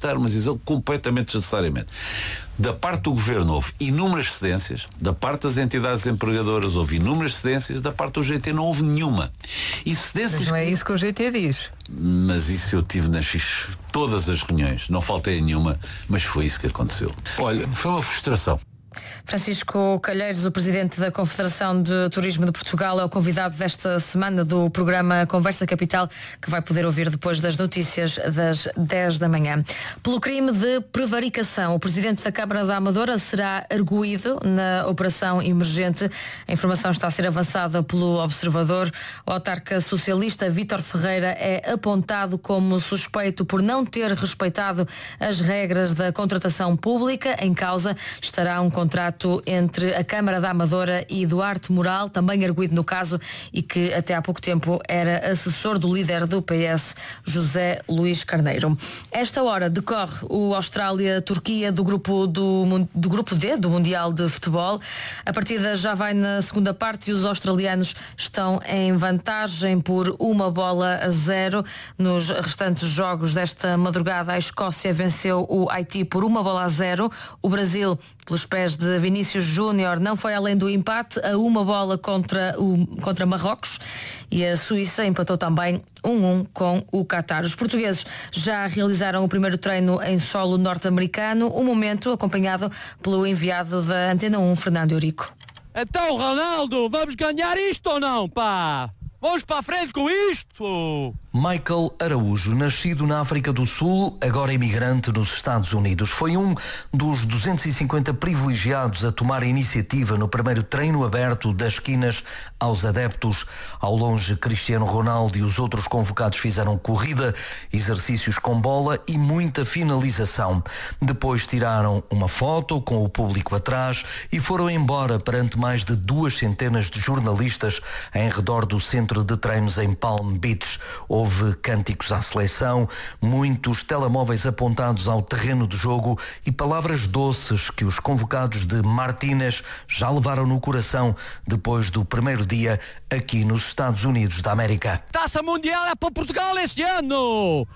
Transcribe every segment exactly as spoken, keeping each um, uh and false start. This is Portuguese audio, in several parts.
estar, mas diz ele, completamente desnecessariamente. Da parte do Governo houve inúmeras cedências, da parte das entidades empregadoras houve inúmeras cedências, da parte do G T não houve nenhuma. E cedências... Mas não é isso que o G T diz. Mas isso eu tive nas todas as reuniões, não faltei nenhuma, mas foi isso que aconteceu. Olha, foi uma frustração. Francisco Calheiros, o presidente da Confederação de Turismo de Portugal, é o convidado desta semana do programa Conversa Capital, que vai poder ouvir depois das notícias das dez da manhã. Pelo crime de prevaricação, o presidente da Câmara da Amadora será arguído na operação emergente. A informação está a ser avançada pelo Observador. O autarca socialista Vítor Ferreira é apontado como suspeito por não ter respeitado as regras da contratação pública. Em causa estará um contrato entre a Câmara da Amadora e Duarte Moral, também arguido no caso e que até há pouco tempo era assessor do líder do P S, José Luís Carneiro. Esta hora decorre o Austrália-Turquia do grupo, do, do grupo D, do Mundial de Futebol. A partida já vai na segunda parte e os australianos estão em vantagem por uma bola a zero. Nos restantes jogos desta madrugada, a Escócia venceu o Haiti por uma bola a zero. O Brasil, pelos pés de Vinícius Júnior, não foi além do empate a uma bola contra, o, contra Marrocos, e a Suíça empatou também um a um com o Qatar. Os portugueses já realizaram o primeiro treino em solo norte-americano, um momento acompanhado pelo enviado da Antena um, Fernando Eurico. Então, Ronaldo, vamos ganhar isto ou não, pá? Vamos para a frente com isto! Michael Araújo, nascido na África do Sul, agora imigrante nos Estados Unidos, foi um dos duzentos e cinquenta privilegiados a tomar a iniciativa no primeiro treino aberto das esquinas aos adeptos. Ao longe, Cristiano Ronaldo e os outros convocados fizeram corrida, exercícios com bola e muita finalização. Depois tiraram uma foto com o público atrás e foram embora perante mais de duas centenas de jornalistas em redor do centro de treinos em Palm Beach. Houve cânticos à seleção, muitos telemóveis apontados ao terreno de jogo e palavras doces que os convocados de Martínez já levaram no coração depois do primeiro dia aqui nos Estados Unidos da América. Taça Mundial é para Portugal este ano!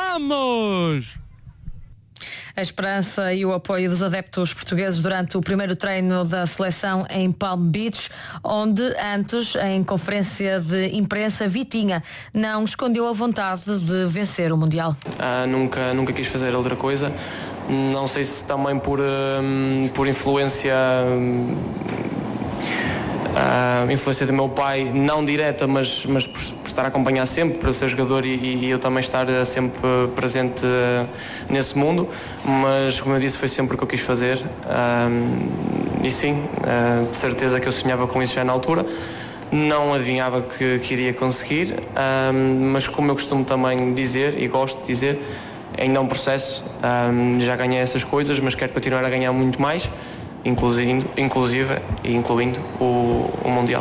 Vamos! A esperança e o apoio dos adeptos portugueses durante o primeiro treino da seleção em Palm Beach, onde antes, em conferência de imprensa, Vitinha não escondeu a vontade de vencer o Mundial. Ah, nunca, nunca quis fazer outra coisa. Não sei se também por, um, por influência... Um, a influência do meu pai, não direta, mas, mas por, por estar a acompanhar sempre, por ser jogador e, e eu também estar sempre presente uh, nesse mundo, mas como eu disse, foi sempre o que eu quis fazer, um, e sim, uh, de certeza que eu sonhava com isso já na altura, não adivinhava que, que iria conseguir, um, mas como eu costumo também dizer e gosto de dizer, ainda é um processo, um, já ganhei essas coisas, mas quero continuar a ganhar muito mais, incluindo, inclusive e incluindo o, o Mundial.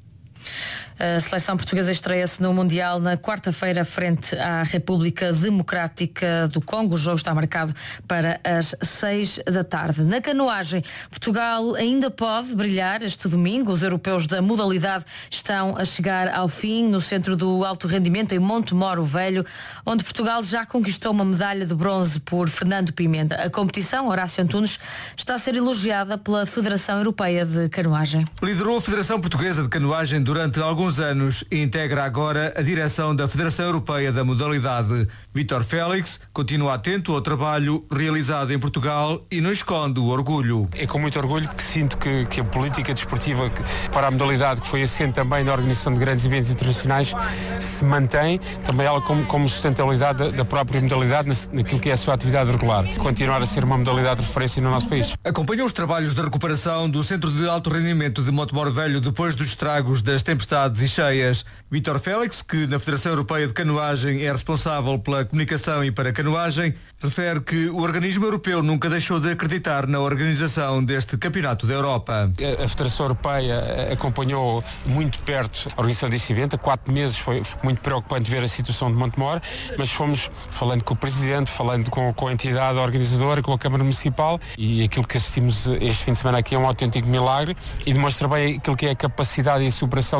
A seleção portuguesa estreia-se no Mundial na quarta-feira frente à República Democrática do Congo. O jogo está marcado para as seis da tarde. Na canoagem, Portugal ainda pode brilhar este domingo. Os europeus da modalidade estão a chegar ao fim no centro do alto rendimento em Montemoro Velho, onde Portugal já conquistou uma medalha de bronze por Fernando Pimenta. A competição, Horácio Antunes, está a ser elogiada pela Federação Europeia de Canoagem. Liderou a Federação Portuguesa de Canoagem durante alguns anos e integra agora a direção da Federação Europeia da modalidade. Vítor Félix continua atento ao trabalho realizado em Portugal e não esconde o orgulho. É com muito orgulho que sinto que, que a política desportiva para a modalidade, que foi assente também na organização de grandes eventos internacionais, se mantém, também ela como, como sustentabilidade da, da própria modalidade naquilo que é a sua atividade regular. Continuar a ser uma modalidade de referência no nosso país. Acompanhou os trabalhos de recuperação do Centro de Alto Rendimento de Montemoro Velho depois dos estragos das tempestades e cheias. Vítor Félix, que na Federação Europeia de Canoagem é responsável pela comunicação e para a canoagem, refere que o organismo europeu nunca deixou de acreditar na organização deste Campeonato da Europa. A Federação Europeia acompanhou muito perto a organização deste evento. Há quatro meses foi muito preocupante ver a situação de Montemoro, mas fomos falando com o Presidente, falando com, com a entidade organizadora, com a Câmara Municipal, e aquilo que assistimos este fim de semana aqui é um autêntico milagre e demonstra bem aquilo que é a capacidade e a superação de Portugal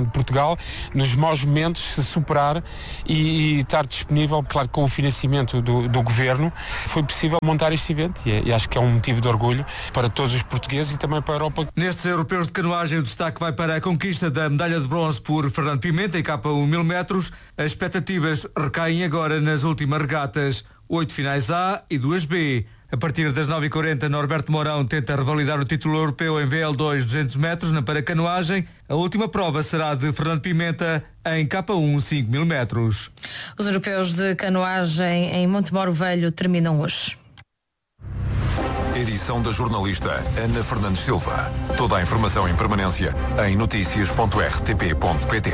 Portugal, nos maus momentos, se superar e, e estar disponível, claro, com o financiamento do, do Governo, foi possível montar este evento e, e acho que é um motivo de orgulho para todos os portugueses e também para a Europa. Nestes europeus de canoagem, o destaque vai para a conquista da medalha de bronze por Fernando Pimenta em K um mil metros. As expectativas recaem agora nas últimas regatas, oito finais A e duas B. A partir das nove e quarenta, Norberto Mourão tenta revalidar o título europeu em V L dois duzentos metros na paracanoagem. A última prova será de Fernando Pimenta em K um cinco mil metros. Os europeus de canoagem em Montemor Velho terminam hoje. Edição da jornalista Ana Fernandes Silva. Toda a informação em permanência em notícias ponto r t p ponto p t.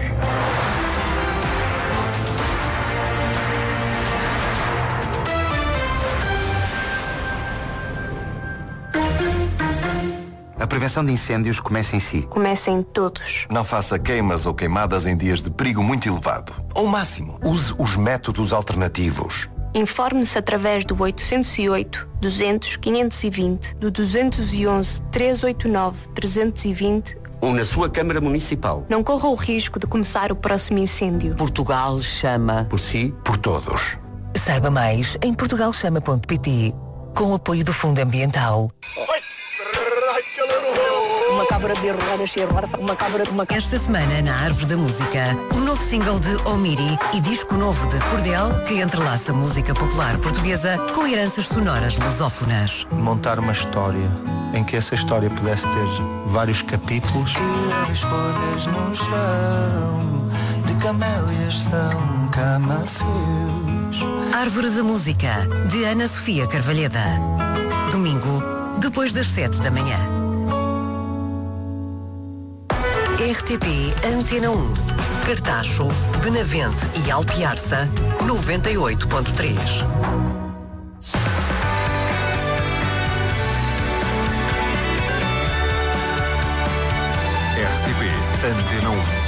A prevenção de incêndios começa em si. Começa em todos. Não faça queimas ou queimadas em dias de perigo muito elevado. Ao máximo, use os métodos alternativos. Informe-se através do oitocentos e oito, duzentos, quinhentos e vinte, do duzentos e onze, trezentos e oitenta e nove, trezentos e vinte ou na sua Câmara Municipal. Não corra o risco de começar o próximo incêndio. Portugal chama. Por si, por todos. Saiba mais em portugal chama ponto p t, com o apoio do Fundo Ambiental. Uma cabra berrada, cheirada, uma cabra, uma cabra. Esta semana na Árvore da Música, o novo single de Omiri e disco novo de Cordel, que entrelaça música popular portuguesa com heranças sonoras lusófonas. Montar uma história em que essa história pudesse ter vários capítulos. Que as folhas no chão de camélias são camafeus. Árvore da Música, de Ana Sofia Carvalheda. Domingo, depois das sete da manhã. R T P Antena um, Cartacho, Benavente e Alpiarça, noventa e oito ponto três. R T P Antena um.